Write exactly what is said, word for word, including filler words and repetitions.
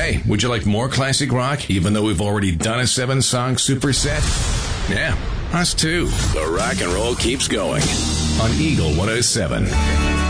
Hey, would you like more classic rock, even though we've already done a seven-song superset? Yeah, us too. The rock and roll keeps going on Eagle one oh seven.